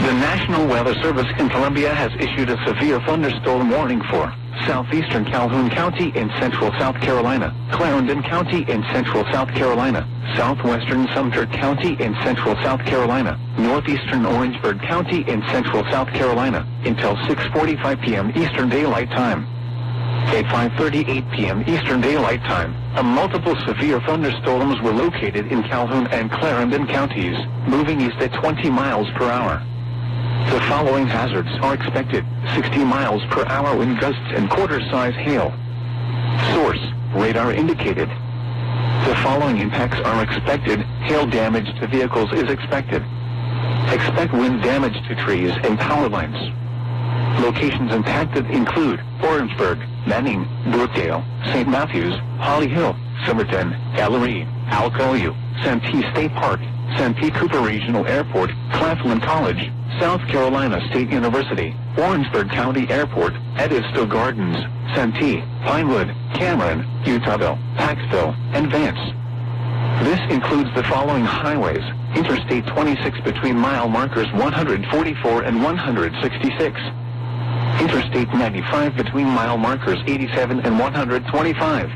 The National Weather Service in Columbia has issued a severe thunderstorm warning for southeastern Calhoun County in central South Carolina, Clarendon County in central South Carolina, southwestern Sumter County in central South Carolina, northeastern Orangeburg County in central South Carolina, until 6:45 p.m. Eastern Daylight Time. At 5:38 p.m. Eastern Daylight Time, multiple severe thunderstorms were located in Calhoun and Clarendon counties, moving east at 20 miles per hour. The following hazards are expected: 60 miles per hour wind gusts and quarter-size hail. Source: radar indicated. The following impacts are expected: hail damage to vehicles is expected. Expect wind damage to trees and power lines. Locations impacted include Orangeburg, Manning, Brookdale, St. Matthews, Holly Hill, Somerton, Ellery, Alcoa, Santee State Park, Santee Cooper Regional Airport, Claflin College, South Carolina State University, Orangeburg County Airport, Edisto Gardens, Santee, Pinewood, Cameron, Utahville, Paxville, and Vance. This includes the following highways: Interstate 26 between mile markers 144 and 166. Interstate 95 between mile markers 87 and 125.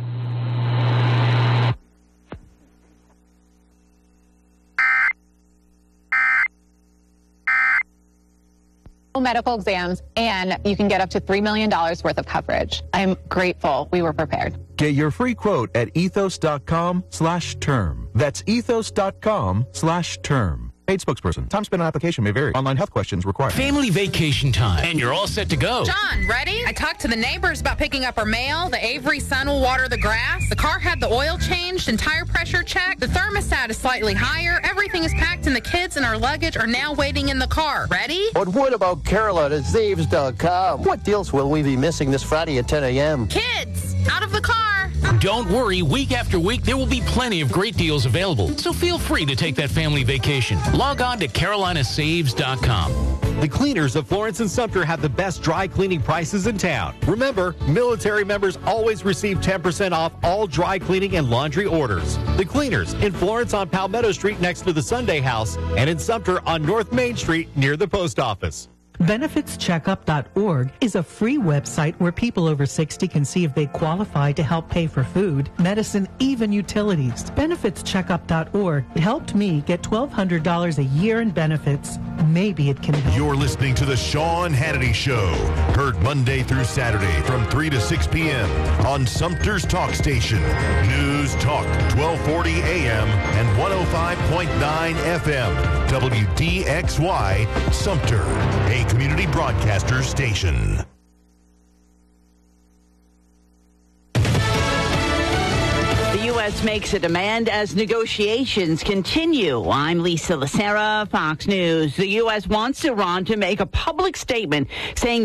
Medical exams, and you can get up to $3 million worth of coverage. I'm grateful we were prepared. Get your free quote at ethos.com/term. That's ethos.com/term. Paid spokesperson. Time spent on application may vary. Online health questions required. Family vacation time, and you're all set to go. John, ready? I talked to the neighbors about picking up our mail. The Avery son will water the grass. The car had the oil changed and tire pressure checked. The thermostat is slightly higher. Everything is packed, and the kids and our luggage are now waiting in the car. Ready? But what about Carolyn at Zaves.com? What deals will we be missing this Friday at 10 a.m.? Kids, out of the car. Don't worry, week after week, there will be plenty of great deals available. So feel free to take that family vacation. Log on to CarolinaSaves.com. The cleaners of Florence and Sumter have the best dry cleaning prices in town. Remember, military members always receive 10% off all dry cleaning and laundry orders. The cleaners in Florence on Palmetto Street next to the Sunday House, and in Sumter on North Main Street near the post office. BenefitsCheckup.org is a free website where people over 60 can see if they qualify to help pay for food, medicine, even utilities. BenefitsCheckup.org helped me get $1,200 a year in benefits. Maybe it can help. You're listening to The Sean Hannity Show, heard Monday through Saturday from 3 to 6 p.m. on Sumter's Talk Station. News Talk 1240 a.m. and 105.9 FM. WDXY, Sumter, a community broadcaster station. The U.S. makes a demand as negotiations continue. I'm Lisa Lacera, Fox News. The U.S. wants Iran to make a public statement saying